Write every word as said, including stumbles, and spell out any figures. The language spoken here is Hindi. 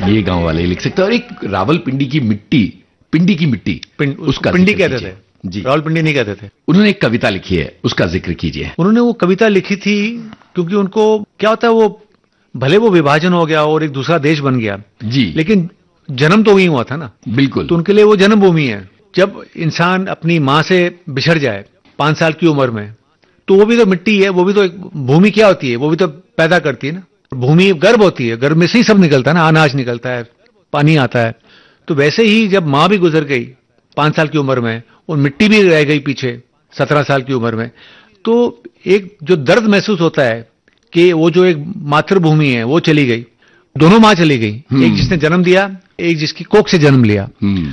ये गांव वाले लिख सकते हैं। और एक रावलपिंडी की मिट्टी, पिंडी की मिट्टी, पिंड, उसका पिंडी जिक्र कहते कीजिए। थे जी, रावलपिंडी नहीं कहते थे। उन्होंने एक कविता लिखी है, उसका जिक्र कीजिए। उन्होंने वो कविता लिखी थी क्योंकि उनको क्या होता है, वो भले वो विभाजन हो गया और एक दूसरा देश बन गया जी, लेकिन जन्म तो वही हुआ था ना। बिल्कुल। तो उनके लिए वो जन्मभूमि है। जब इंसान अपनी माँ से बिछड़ जाए पांच साल की उम्र में, तो वो भी तो मिट्टी है, वो भी तो एक भूमि क्या होती है, वो भी तो पैदा करती है ना। भूमि गर्भ होती है, गर्भ में से ही सब निकलता है ना, अनाज निकलता है, पानी आता है। तो वैसे ही जब माँ भी गुजर गई पांच साल की उम्र में और मिट्टी भी रह गई पीछे सत्रह साल की उम्र में, तो एक जो दर्द महसूस होता है कि वो जो एक मातृभूमि है वो चली गई, दोनों माँ चली गई, एक जिसने जन्म दिया, एक जिसकी कोख से जन्म लिया।